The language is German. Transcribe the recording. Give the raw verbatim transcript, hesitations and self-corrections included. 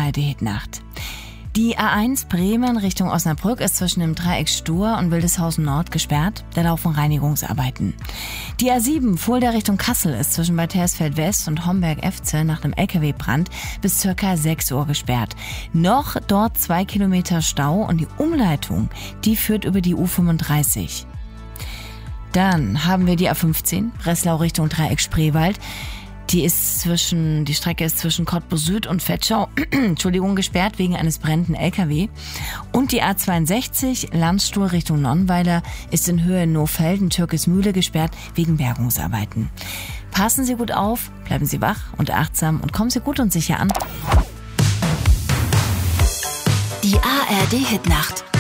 R D-Hitnacht. Die A eins Bremen Richtung Osnabrück ist zwischen dem Dreieck Stur und Wildeshausen Nord gesperrt. Da laufen Reinigungsarbeiten. Die A sieben Fulda Richtung Kassel ist zwischen Bad Hersfeld West und Homberg-Efze nach einem L K W-Brand bis circa sechs Uhr gesperrt. Noch dort zwei Kilometer Stau und die Umleitung, die führt über die U fünfunddreißig. Dann haben wir die A fünfzehn Breslau Richtung Dreieck Spreewald. Die ist zwischen, die Strecke ist zwischen Cottbus Süd und Vetschau, Entschuldigung, gesperrt wegen eines brennenden L K W. Und die A zweiundsechzig Landstuhl Richtung Nonnweiler ist in Höhe Nohfelden, Türkismühle gesperrt wegen Bergungsarbeiten. Passen Sie gut auf, bleiben Sie wach und achtsam und kommen Sie gut und sicher an. Die A R D-Hitnacht.